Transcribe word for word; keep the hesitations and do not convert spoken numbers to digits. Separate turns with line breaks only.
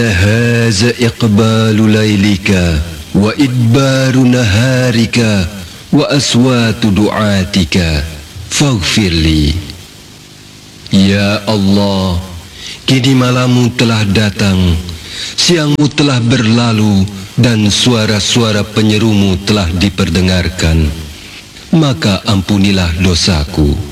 Haza iqbalu laylika wa idbaru naharika wa aswatu du'atika faghfirli. Ya Allah, kini malammu telah datang, siangmu telah berlalu, dan suara-suara penyerumu telah diperdengarkan. Maka ampunilah dosaku.